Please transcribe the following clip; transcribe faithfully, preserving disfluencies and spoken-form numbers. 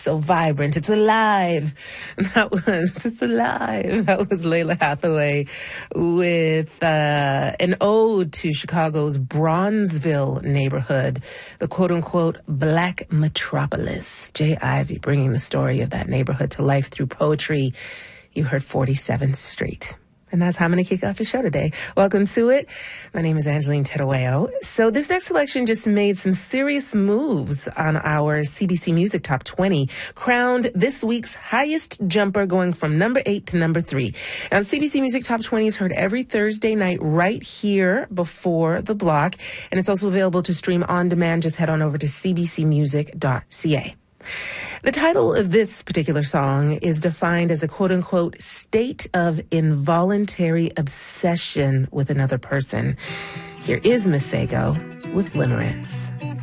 so vibrant. It's alive. That was, it's alive. That was Lalah Hathaway with uh, an ode to Chicago's Bronzeville neighborhood, the quote-unquote Black Metropolis. Jay Ivey bringing the story of that neighborhood to life through poetry. You heard forty-seventh Street. And that's how I'm going to kick off the show today. Welcome to it. My name is Angeline Terueo. So this next selection just made some serious moves on our C B C Music Top twenty, crowned this week's highest jumper, going from number eight to number three. Now, C B C Music Top twenty is heard every Thursday night right here before the block, and it's also available to stream on demand. Just head on over to c b c music dot c a. The title of this particular song is defined as a quote-unquote state of involuntary obsession with another person. Here is Masego with Limerence.